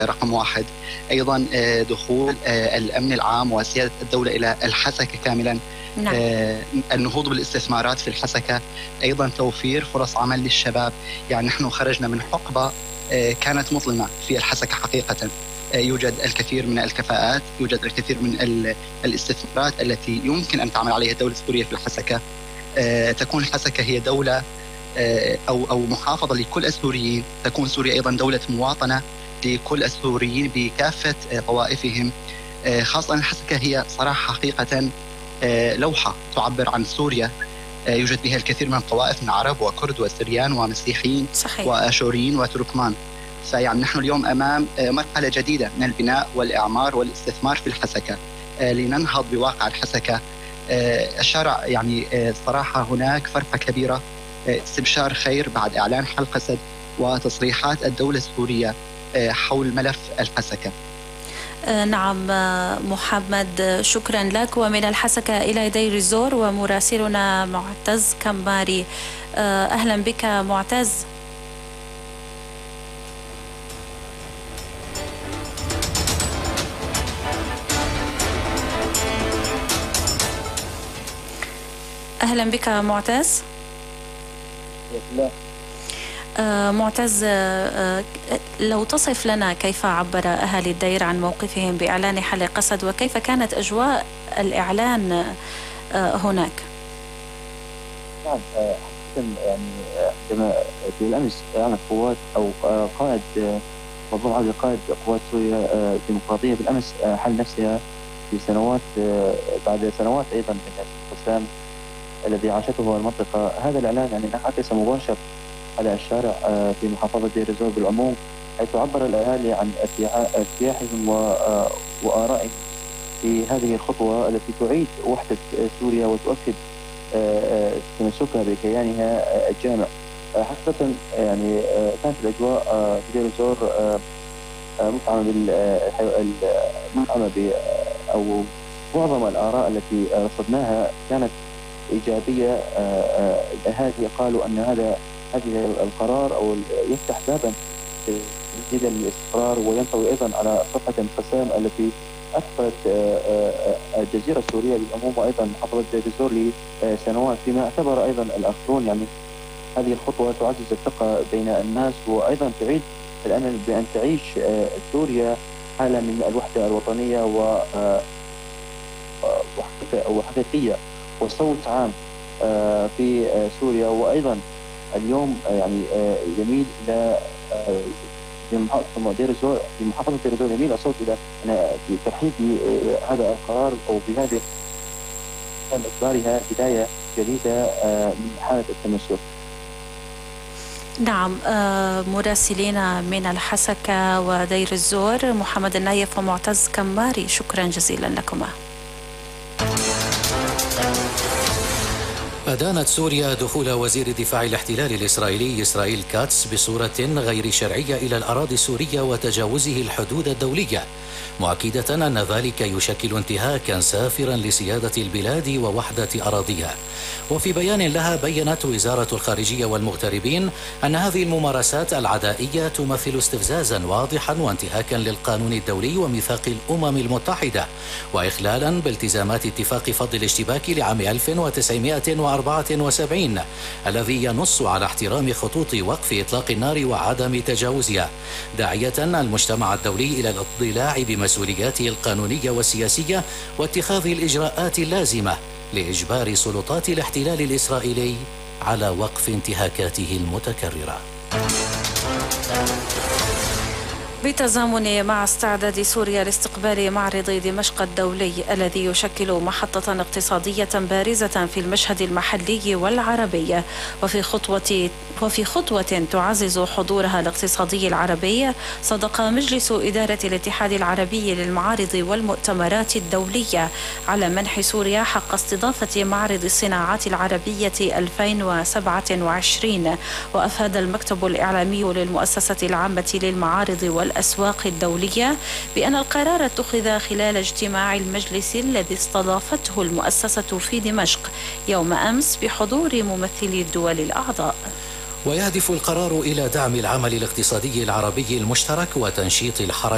رقم واحد. أيضا دخول الأمن العام وسيادة الدولة إلى الحسكة كاملا. نعم. النهوض بالاستثمارات في الحسكة، أيضا توفير فرص عمل للشباب. يعني نحن خرجنا من حقبة كانت مظلمة في الحسكة حقيقة. يوجد الكثير من الكفاءات، يوجد الكثير من الاستثمارات التي يمكن أن تعمل عليها الدولة السورية في الحسكة. تكون الحسكة هي دولة أو محافظة لكل السوريين، تكون سوريا أيضا دولة مواطنة لكل السوريين بكافة طوائفهم. خاصة الحسكة هي صراحة حقيقة لوحة تعبر عن سوريا. يوجد بها الكثير من الطوائف من عرب وكرد وسريان ومسيحيين. صحيح. وآشوريين وتركمان. فيعني نحن اليوم أمام مرحلة جديدة من البناء والإعمار والاستثمار في الحسكة لننهض بواقع الحسكة. الشارع يعني صراحة هناك فرحة كبيرة، استبشار خير بعد إعلان حل قسد وتصريحات الدولة السورية حول ملف الحسكة. نعم محمد، شكرا لك. ومن الحسكة إلى دير الزور ومراسلنا معتز كماري. أهلا بك معتز. أهلا بك معتز. معتز، لو تصف لنا كيف عبر أهالي الدير عن موقفهم بإعلان حل قسد، وكيف كانت أجواء الإعلان هناك؟ نعم، يعني عندما بالأمس أعلن قوات أو قائد منظومة عدد قائد قوات سوريا الديمقراطية بالأمس حل نفسها في سنوات بعد سنوات أيضا من الانقسام الذي عاشته المنطقة. هذا الإعلان يعني انعكس مباشر على الشارع في محافظة دير الزور بالعموم، حيث عبر الأهالي عن ارتياحهم وآرائهم في هذه الخطوة التي تعيد وحدة سوريا وتؤكد تمسكها بكيانها الجامع. حقيقة يعني كانت الأجواء في دير الزور مفعمة أو معظم الآراء التي رصدناها كانت إيجابية. الأهالي قالوا أن هذا القرار أو يفتح بابا جديدا للاستقرار وينطوي أيضا على صفحة الانقسام التي أثقلت الجزيرة السورية بالعموم وأيضا محافظة دير الزور لسنوات، فيما اعتبر أيضا الآخرون يعني هذه الخطوة تعزز الثقة بين الناس وأيضا تعيد الأمل بأن تعيش سوريا حالة من الوحدة الوطنية وحقيقية وصوت عام في سوريا. وأيضا اليوم يعني يميل إلى دير الزور في محافظة دير الزور يميل الصوت إلى ترحيب بهذا القرار أو بهذه باعتبارها بداية جديدة من حالة التمسك. نعم، مراسلين من الحسكة ودير الزور محمد النايف ومعتز كماري، شكرا جزيلا لكما. أدانت سوريا دخول وزير الدفاع الاحتلالي الإسرائيلي إسرائيل كاتس بصورة غير شرعية إلى الأراضي السورية وتجاوزه الحدود الدولية، مؤكدة أن ذلك يشكل انتهاكا سافرا لسيادة البلاد ووحدة أراضيها. وفي بيان لها بيّنت وزارة الخارجية والمغتربين أن هذه الممارسات العدائية تمثل استفزازا واضحا وانتهاكا للقانون الدولي وميثاق الأمم المتحدة، وإخلالا بالتزامات اتفاق فض الاشتباك لعام 1974 الذي ينص على احترام خطوط وقف إطلاق النار وعدم تجاوزها، داعية المجتمع الدولي إلى الاطلاع بمسؤولياته القانونية والسياسية واتخاذ الإجراءات اللازمة لإجبار سلطات الاحتلال الإسرائيلي على وقف انتهاكاته المتكررة. بالتزامن مع استعداد سوريا لاستقبال معرض دمشق الدولي الذي يشكل محطة اقتصادية بارزة في المشهد المحلي والعربي، وفي خطوة تعزز حضورها الاقتصادي العربي، صدق مجلس إدارة الاتحاد العربي للمعارض والمؤتمرات الدولية على منح سوريا حق استضافة معرض الصناعات العربية 2027. وأفاد المكتب الإعلامي للمؤسسة العامة للمعارض والأسواق الدولية بأن القرار اتخذ خلال اجتماع المجلس الذي استضافته المؤسسة في دمشق يوم أمس بحضور ممثلي الدول الأعضاء. ويهدف القرار إلى دعم العمل الاقتصادي العربي المشترك وتنشيط الحركة